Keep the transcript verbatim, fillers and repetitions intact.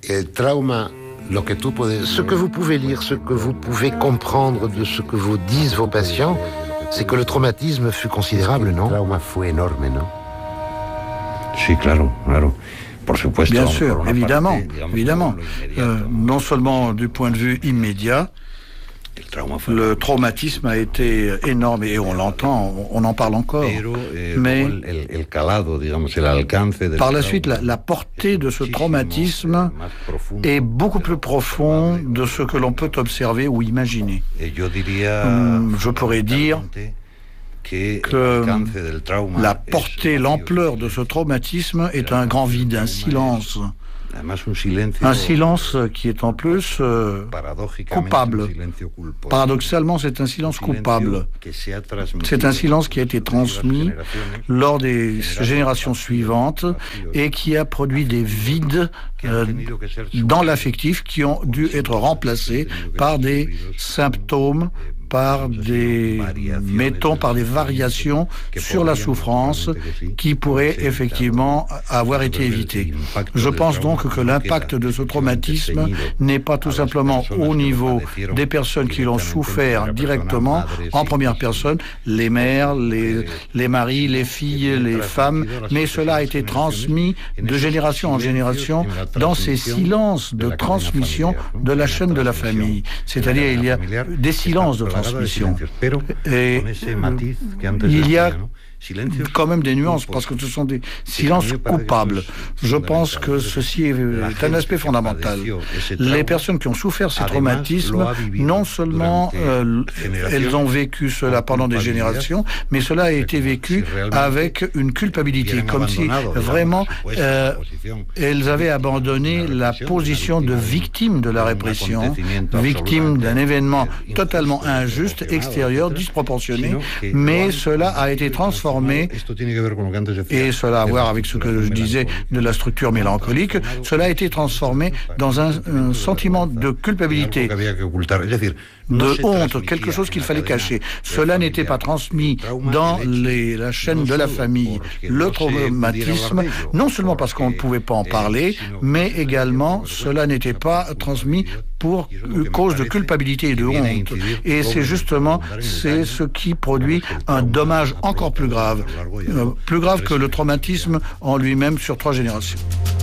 El trauma, lo que tú puedes, ce que vous pouvez lire, ce que vous pouvez comprendre de ce que vous disent vos patients, c'est que le traumatisme fut considérable, non? El trauma fue enorme, ¿no? Sí, claro, claro. Bien sûr, évidemment, évidemment. Euh, non seulement du point de vue immédiat, le traumatisme a été énorme et on l'entend, on en parle encore. Mais par la suite, la, la portée de ce traumatisme est beaucoup plus profonde de ce que l'on peut observer ou imaginer. Je pourrais dire que la portée, l'ampleur de ce traumatisme est un grand vide, un silence. Un silence qui est en plus euh, coupable. Paradoxalement, c'est un silence coupable. C'est un silence qui a été transmis lors des générations suivantes et qui a produit des vides euh, dans l'affectif qui ont dû être remplacés par des symptômes, par des, mettons, par des variations sur la souffrance qui pourraient effectivement avoir été évitées. Je pense donc que l'impact de ce traumatisme n'est pas tout simplement au niveau des personnes qui l'ont souffert directement, en première personne, les mères, les, les maris, les filles, les femmes, mais cela a été transmis de génération en génération dans ces silences de transmission de la chaîne de la famille. C'est-à-dire, il y a des silences de transmission. Et il y a quand même des nuances, parce que ce sont des silences coupables. Je pense que ceci est un aspect fondamental. Les personnes qui ont souffert ces traumatismes, non seulement euh, elles ont vécu cela pendant des générations, mais cela a été vécu avec une culpabilité, comme si vraiment euh, elles avaient abandonné la position de victime de la répression, victime d'un événement totalement injuste, extérieur, disproportionné, mais cela a été transformé. Et cela a à voir avec ce que je disais de la structure mélancolique, cela a été transformé dans un, un sentiment de culpabilité, de honte, quelque chose qu'il fallait cacher. Cela n'était pas transmis dans les, la chaîne de la famille. Le traumatisme, non seulement parce qu'on ne pouvait pas en parler, mais également cela n'était pas transmis pour cause de culpabilité et de honte. Et c'est justement c'est ce qui produit un dommage encore plus grave, euh, plus grave que le traumatisme en lui-même sur trois générations.